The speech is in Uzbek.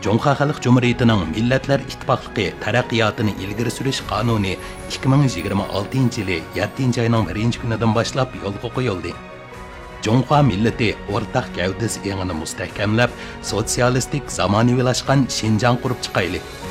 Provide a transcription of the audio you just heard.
Жоңха Халық Cumhuriyeti'nin Milletler İttifaqlığı taraqqiyotini ilgari surish qonuni 2026 yili 7 ayning 1 kunidan boshlab yo'lga qo'yildi. Жоңха millati o'rtaq gavdasi engini mustahkamlab, sotsialistik zamonaviylashgan Şinjan qurib chiqaylik.